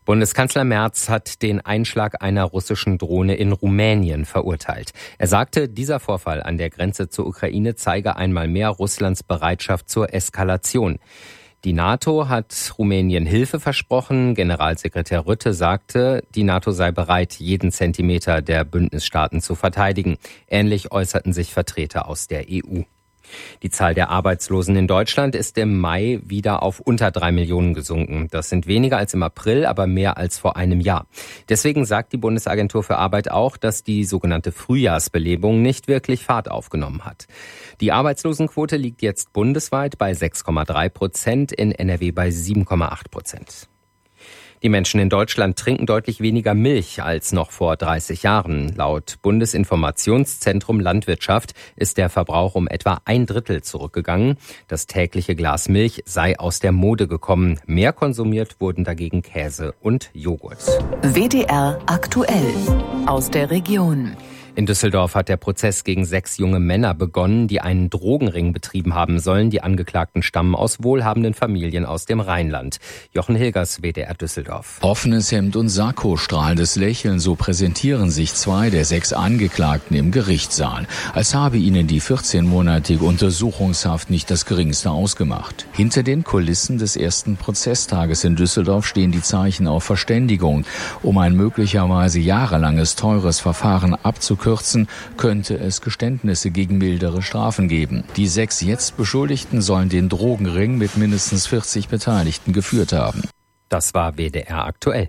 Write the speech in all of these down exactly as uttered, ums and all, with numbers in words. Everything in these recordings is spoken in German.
Bundeskanzler Merz hat den Einschlag einer russischen Drohne in Rumänien verurteilt. Er sagte, dieser Vorfall an der Grenze zur Ukraine zeige einmal mehr Russlands Bereitschaft zur Eskalation. Die NATO hat Rumänien Hilfe versprochen. Generalsekretär Rutte sagte, die NATO sei bereit, jeden Zentimeter der Bündnisstaaten zu verteidigen. Ähnlich äußerten sich Vertreter aus der E U. Die Zahl der Arbeitslosen in Deutschland ist im Mai wieder auf unter drei Millionen gesunken. Das sind weniger als im April, aber mehr als vor einem Jahr. Deswegen sagt die Bundesagentur für Arbeit auch, dass die sogenannte Frühjahrsbelebung nicht wirklich Fahrt aufgenommen hat. Die Arbeitslosenquote liegt jetzt bundesweit bei sechs Komma drei Prozent, in N R W bei sieben Komma acht Prozent. Die Menschen in Deutschland trinken deutlich weniger Milch als noch vor dreißig Jahren. Laut Bundesinformationszentrum Landwirtschaft ist der Verbrauch um etwa ein Drittel zurückgegangen. Das tägliche Glas Milch sei aus der Mode gekommen. Mehr konsumiert wurden dagegen Käse und Joghurt. W D R aktuell aus der Region. In Düsseldorf hat der Prozess gegen sechs junge Männer begonnen, die einen Drogenring betrieben haben sollen. Die Angeklagten stammen aus wohlhabenden Familien aus dem Rheinland. Jochen Hilgers, W D R Düsseldorf. Offenes Hemd und Sakko, strahlendes Lächeln, so präsentieren sich zwei der sechs Angeklagten im Gerichtssaal. Als habe ihnen die vierzehnmonatige Untersuchungshaft nicht das Geringste ausgemacht. Hinter den Kulissen des ersten Prozesstages in Düsseldorf stehen die Zeichen auf Verständigung. Um ein möglicherweise jahrelanges teures Verfahren abzukürzen, Kürzen, könnte es Geständnisse gegen mildere Strafen geben. Die sechs jetzt Beschuldigten sollen den Drogenring mit mindestens vierzig Beteiligten geführt haben. Das war W D R aktuell.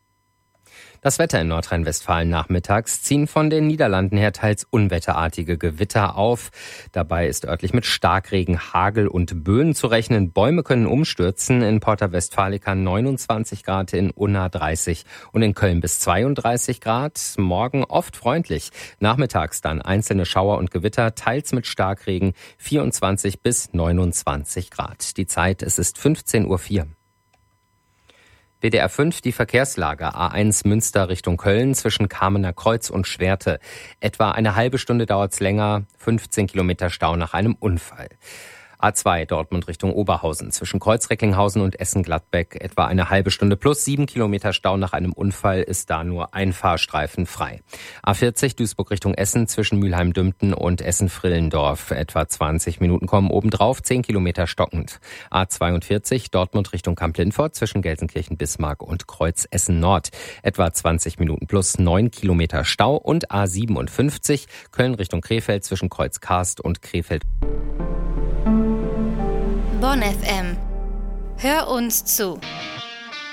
Das Wetter in Nordrhein-Westfalen nachmittags ziehen von den Niederlanden her teils unwetterartige Gewitter auf. Dabei ist örtlich mit Starkregen, Hagel und Böen zu rechnen. Bäume können umstürzen. In Porta Westfalica neunundzwanzig Grad, in Unna dreißig und in Köln bis zweiunddreißig Grad. Morgen oft freundlich. Nachmittags dann einzelne Schauer und Gewitter, teils mit Starkregen, vierundzwanzig bis neunundzwanzig Grad. Die Zeit, es ist fünfzehn Uhr vier. W D R fünf, die Verkehrslage. A eins Münster Richtung Köln zwischen Kamener Kreuz und Schwerte. Etwa eine halbe Stunde dauert's länger, fünfzehn Kilometer Stau nach einem Unfall. A zwei Dortmund Richtung Oberhausen zwischen Kreuz-Recklinghausen und Essen-Gladbeck. Etwa eine halbe Stunde plus sieben Kilometer Stau nach einem Unfall, ist da nur ein Fahrstreifen frei. A vierzig Duisburg Richtung Essen zwischen Mülheim-Dümten und Essen-Frillendorf. Etwa zwanzig Minuten kommen obendrauf, zehn Kilometer stockend. A zweiundvierzig Dortmund Richtung Kamp-Lindfort zwischen Gelsenkirchen-Bismarck und Kreuz-Essen-Nord. Etwa zwanzig Minuten plus neun Kilometer Stau. Und A siebenundfünfzig Köln Richtung Krefeld zwischen Kreuz-Karst und Krefeld. Bonn F M. Hör uns zu.